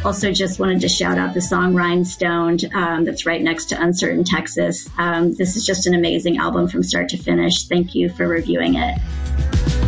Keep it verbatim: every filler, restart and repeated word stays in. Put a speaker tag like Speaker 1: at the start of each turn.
Speaker 1: Also just wanted to shout out the song Rhinestoned, um, that's right next to Uncertain Texas. Um, this is just an amazing album from start to finish. Thank you for reviewing it.